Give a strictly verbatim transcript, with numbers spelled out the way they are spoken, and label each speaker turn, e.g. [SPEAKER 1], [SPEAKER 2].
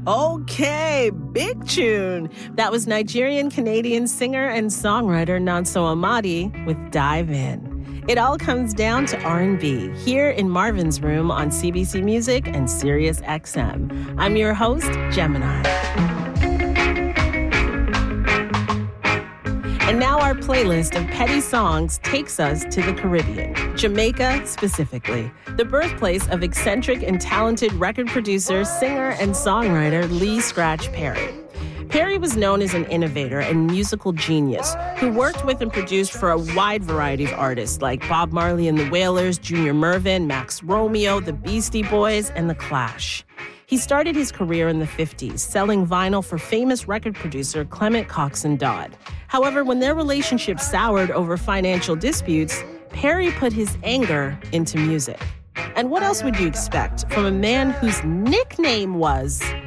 [SPEAKER 1] Okay, big tune. That was Nigerian-Canadian singer and songwriter Nonso Amadi with Dive In. It all comes down to R and B here in Marvin's Room on C B C Music and Sirius X M. I'm your host, Gemini. And now our playlist of petty songs takes us to the Caribbean, Jamaica specifically, the birthplace of eccentric and talented record producer, singer, and songwriter Lee Scratch Perry. Perry was known as an innovator and musical genius who worked with and produced for a wide variety of artists like Bob Marley and the Wailers, Junior Murvin, Max Romeo, the Beastie Boys, and The Clash. He started his career in the fifties, selling vinyl for famous record producer Clement Coxsone Dodd. However, when their relationship soured over financial disputes, Perry put his anger into music. And what else would you expect from a man whose nickname was